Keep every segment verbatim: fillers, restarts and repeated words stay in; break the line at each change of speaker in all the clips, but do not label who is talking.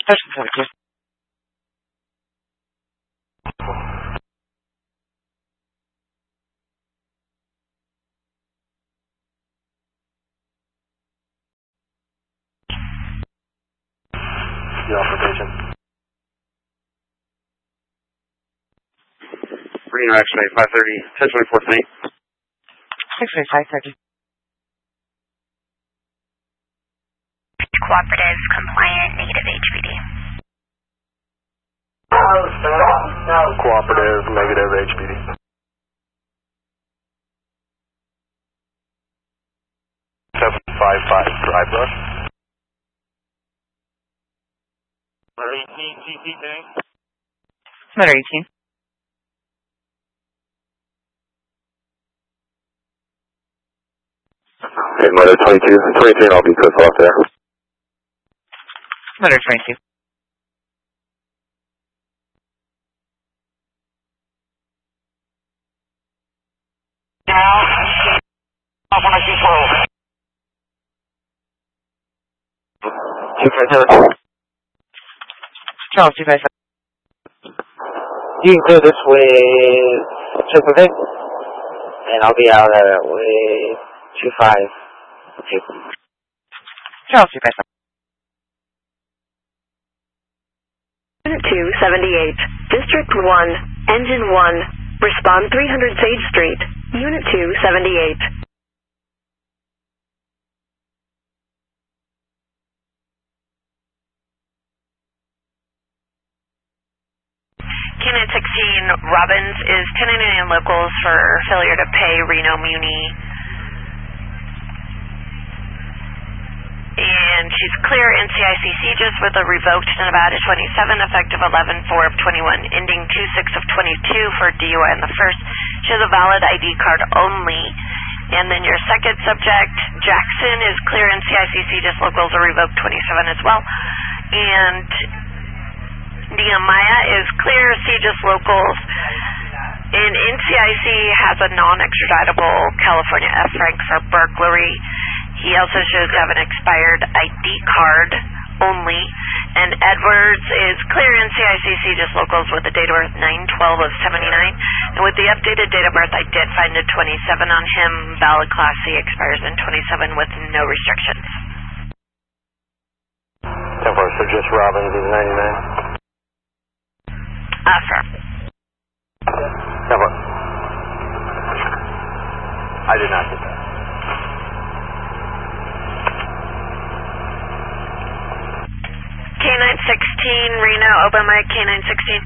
Special services.
The occupation.
Reno X-ray five thirty, ten twenty-four tonight.
X-ray five thirty.
Cooperative, compliant, negative H P D.
Cooperative, negative H P D. seven five five, drive bus.
eighteen, T T thing.
Matter eighteen.
Okay, Mother twenty-two, twenty-three, and I'll be cut off there.
Matter twenty-two.
two five seven.
Charles, two five seven.
You can clear this with Triple Vic, and I'll be out at with two five. Okay.
Charles, two five seven.
Unit two seventy-eight, District one, Engine one, respond three hundred Sage Street, Unit two seventy-eight. K nine sixteen, Robbins is ten ninety-nine locals for failure to pay Reno Muni. And she's clear in C I C C just with a revoked Nevada twenty-seven, effective eleven four of twenty-one, ending two six of twenty-two for D U I in the first. She has a valid I D card only. And then your second subject, Jackson, is clear in C I C C, just locals, a revoked twenty-seven as well. And Nehemiah is clear, C just locals. And N C I C has a non-extraditable California F. Frank for burglary. He also shows to have an expired I D card only. And Edwards is clear in C I C C, just locals, with a date of birth nine twelve of seventy-nine. And with the updated date of birth, I did find a twenty-seven on him. Valid Class C, expires in twenty-seven with no restrictions.
ten four, so just Robbins is ninety-nine.
Affirm.
ten four. I did not get that.
K nine sixteen, Reno, open mic, K nine sixteen.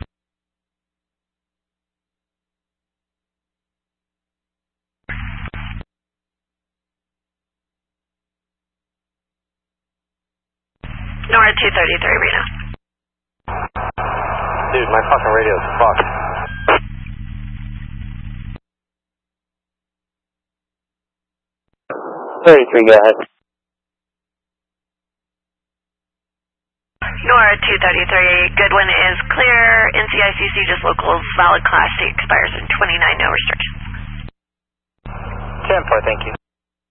Nora two thirty-three, Reno.
Dude, my fucking radio's fucked. thirty-three, go ahead.
Nora two thirty-three, Goodwin is clear. N C I C C, just locals, valid Class C, expires in twenty-nine, no restrictions.
ten four, thank you.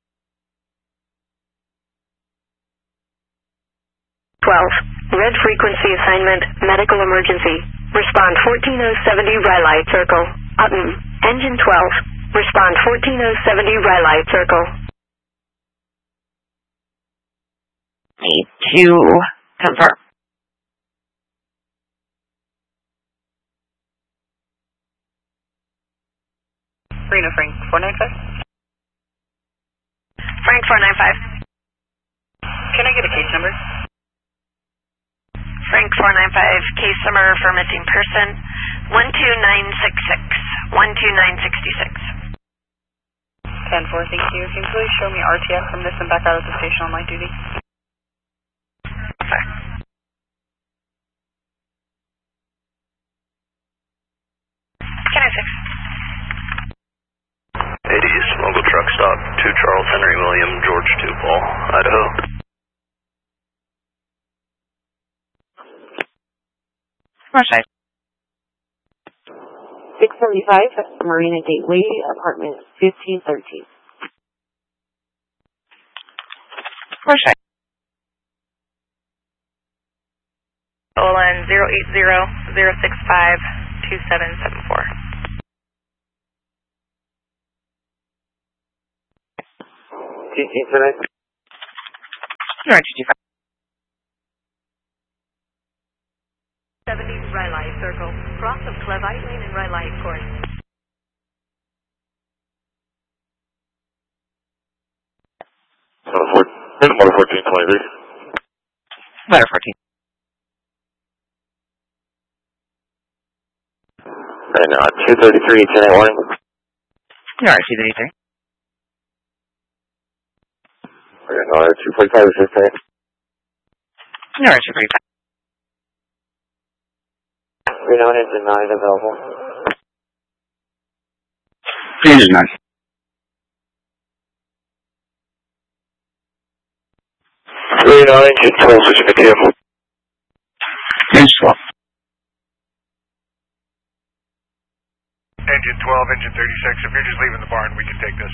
twelve, red frequency assignment, medical emergency. Respond fourteen oh seventy Rye Circle. Upton, engine twelve. Respond fourteen oh seventy Rye Circle.
Need to confirm.
Reno Frank, four nine five.
Frank four nine five.
Can I get a case number?
Frank four nine five, case number for missing person, one two nine six six, one two nine six six.
ten four, thank you. Can you please show me R T F from this and back out of the station on light duty?
Okay. Can I fix?
eighties, local truck stop, two Charles Henry William, George two Paul, Idaho.
Commercial. six seventy-five, Marina Gateway, apartment fifteen thirteen. Commercial.
Olin zero eight zero zero six five two seven seven four.
T T tonight.
Alright, T T five.
seventy Raleigh Circle. Cross of Clevite Lane and Raleigh Court.
Motor fourteen twenty-three.
Motor fourteen.
And uh, two thirty-three, ten eight one.
Alright, two thirty-three.
We're going to two forty-five, fifteen.
Alright, two forty-five.
Reno engine nine available.
Engine nine.
Reno engine twelve, switching to T M.
Engine twelve.
Engine twelve, engine thirty-six. If you're just leaving the barn, we can take this.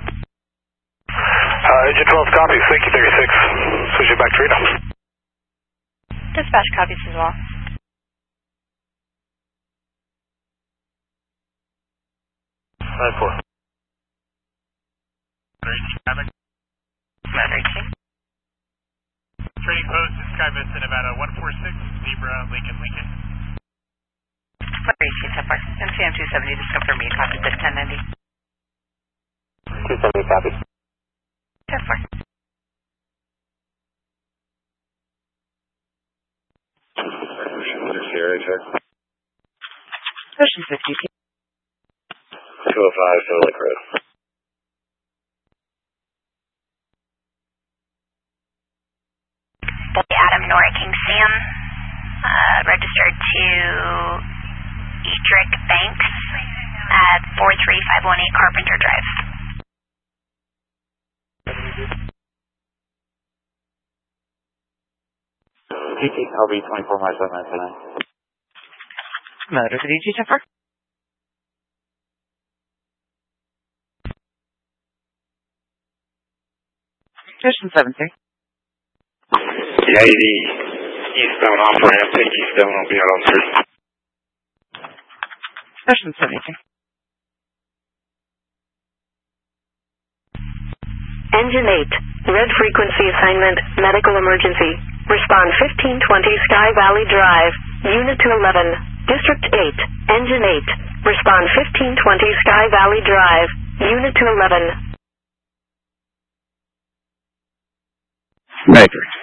Uh, engine twelve copies, thank you, thirty-six. Switching back to Reno.
Dispatch copies as well.
nine four.
Trading post is Sky Vista, Nevada, one four six, Zebra, Lincoln, Lincoln.
What are you so far? M C M two seventy, just confirm me, copy the ten ninety.
two seventy copy.
So far.
Sierra, check.
Ocean fifty.
two oh five, Silver Lake Road.
Adam Nora King Sam, uh, registered to Edric Banks at four three five one eight Carpenter Drive.
T T, L B twenty-four, March seven nine nine.
Motor to D G ten four. Ocean seven three.
Yeah, eighty eastbound off ramp, take eastbound, I'll be out on three.
Ocean seventy-three.
Engine eight. Red frequency assignment. Medical emergency. Respond fifteen twenty Sky Valley Drive. Unit to eleven. District eight. Engine eight. Respond fifteen twenty Sky Valley Drive. Unit to eleven.
Maker.